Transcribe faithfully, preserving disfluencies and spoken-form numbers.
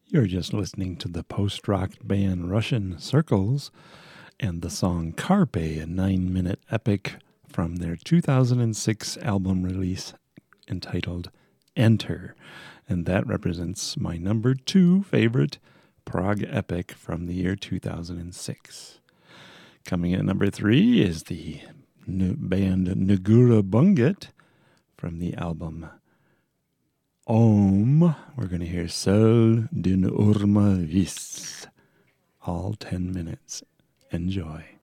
You're just listening to the post-rock band Russian Circles and the song Carpe, a nine-minute epic from their two thousand six album release entitled Enter. And that represents my number two favorite prog epic from the year two thousand six. Coming in at number three is the band Nagura Bunget from the album Om. We're going to hear Sol d'une urma vis. All ten minutes. Enjoy.